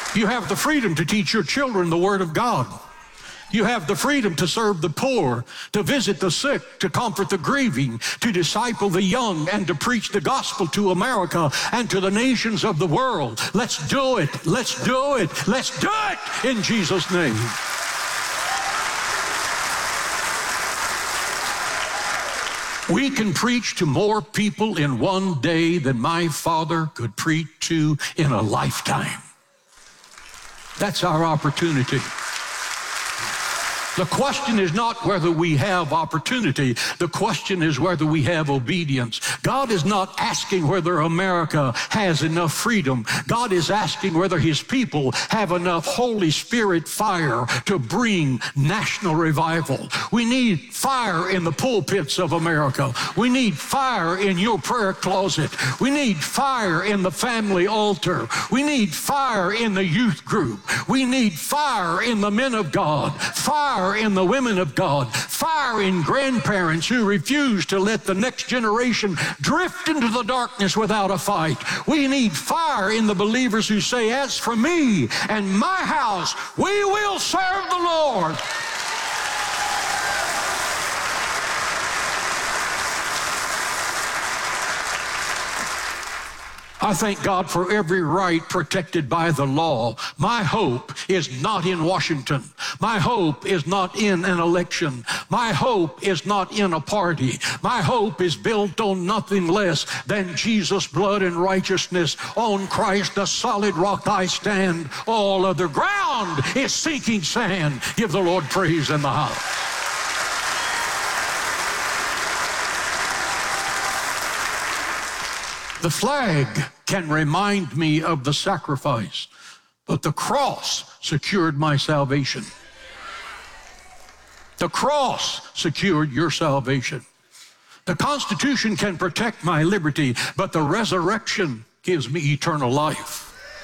You have the freedom to teach your children the Word of God. You have the freedom to serve the poor, to visit the sick, to comfort the grieving, to disciple the young, and to preach the gospel to America and to the nations of the world. Let's do it. Let's do it. Let's do it in Jesus' name. We can preach to more people in one day than my father could preach to in a lifetime. That's our opportunity. The question is not whether we have opportunity. The question is whether we have obedience. God is not asking whether America has enough freedom. God is asking whether His people have enough Holy Spirit fire to bring national revival. We need fire in the pulpits of America. We need fire in your prayer closet. We need fire in the family altar. We need fire in the youth group. We need fire in the men of God. Fire in the women of God, fire in grandparents who refuse to let the next generation drift into the darkness without a fight. We need fire in the believers who say, as for me and my house, we will serve the Lord. I thank God for every right protected by the law. My hope is not in Washington. My hope is not in an election. My hope is not in a party. My hope is built on nothing less than Jesus' blood and righteousness. On Christ, the solid rock I stand. All other ground is sinking sand. Give the Lord praise in the house. The flag can remind me of the sacrifice, but the cross secured my salvation. The cross secured your salvation. The Constitution can protect my liberty, but the resurrection gives me eternal life.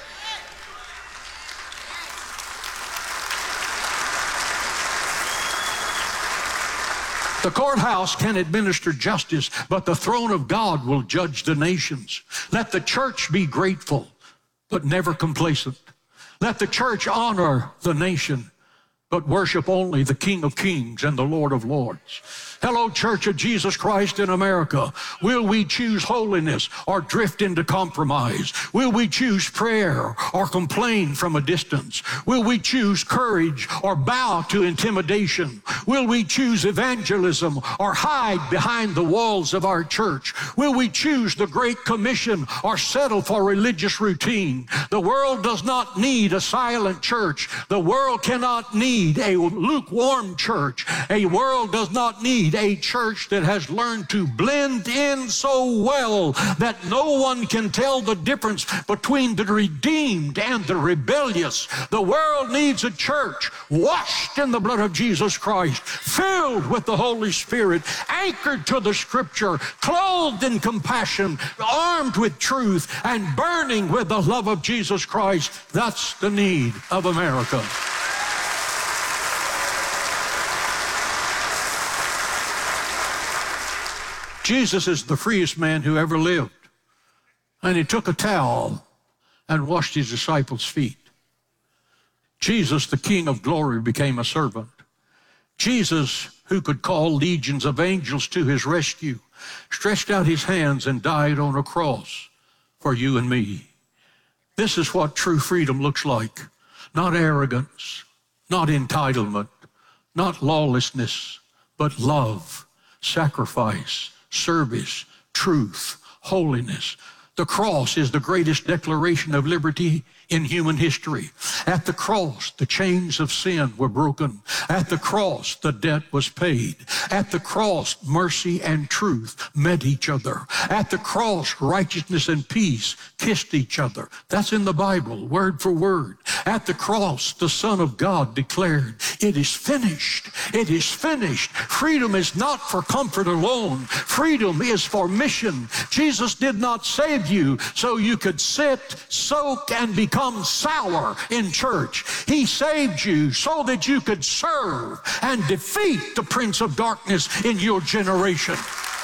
The courthouse can administer justice, but the throne of God will judge the nations. Let the church be grateful, but never complacent. Let the church honor the nation, but worship only the King of Kings and the Lord of Lords. Hello, Church of Jesus Christ in America. Will we choose holiness or drift into compromise? Will we choose prayer or complain from a distance? Will we choose courage or bow to intimidation? Will we choose evangelism or hide behind the walls of our church? Will we choose the Great Commission or settle for religious routine? The world does not need a silent church. The world cannot need a lukewarm church. A world does not need a church that has learned to blend in so well that no one can tell the difference between the redeemed and the rebellious. The world needs a church washed in the blood of Jesus Christ, filled with the Holy Spirit, anchored to the Scripture, clothed in compassion, armed with truth, and burning with the love of Jesus Christ. That's the need of America. Jesus is the freest man who ever lived. And he took a towel and washed his disciples' feet. Jesus, the King of glory, became a servant. Jesus, who could call legions of angels to his rescue, stretched out his hands and died on a cross for you and me. This is what true freedom looks like. Not arrogance, not entitlement, not lawlessness, but love, sacrifice, service, truth, holiness. The cross is the greatest declaration of liberty in human history. At the cross, the chains of sin were broken. At the cross, the debt was paid. At the cross, mercy and truth met each other. At the cross, righteousness and peace kissed each other. That's in the Bible, word for word. At the cross, the Son of God declared, "It is finished. It is finished." Freedom is not for comfort alone. Freedom is for mission. Jesus did not save you so you could sit, soak, and become sour in church. He saved you so that you could serve and defeat the prince of darkness in your generation.